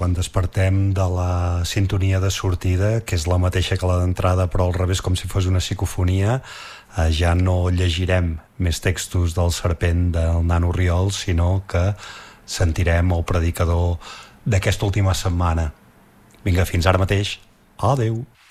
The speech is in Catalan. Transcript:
quan despertem de la sintonia de sortida, que és la mateixa que la d'entrada però al revés, com si fos una psicofonia, ja no llegirem més textos del Serpent del Nano Oriol, sinó que sentirem el predicador d'aquesta última setmana. Vinga, fins ara mateix. Adeu.